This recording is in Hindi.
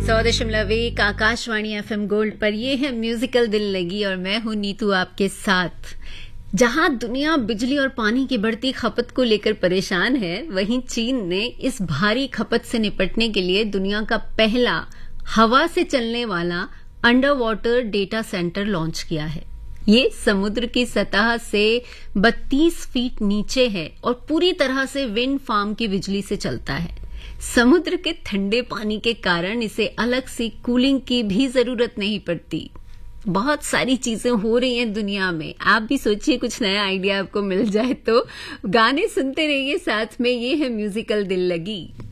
100.1 आकाशवाणी एफएम गोल्ड पर ये है म्यूजिकल दिल लगी और मैं हूं नीतू आपके साथ। जहां दुनिया बिजली और पानी की बढ़ती खपत को लेकर परेशान है, वहीं चीन ने इस भारी खपत से निपटने के लिए दुनिया का पहला हवा से चलने वाला under water data centre launch किया है। ये समुद्र की सतह से 32 फीट नीचे है और पूरी तरह से विंड फार्म की बिजली से चलता है। समुद्र के ठंडे पानी के कारण इसे अलग से कूलिंग की भी जरूरत नहीं पड़ती। बहुत सारी चीजें हो रही हैं दुनिया में, आप भी सोचिए कुछ नया आइडिया आपको मिल जाए तो। गाने सुनते रहिए, साथ में ये है म्यूजिकल दिल लगी।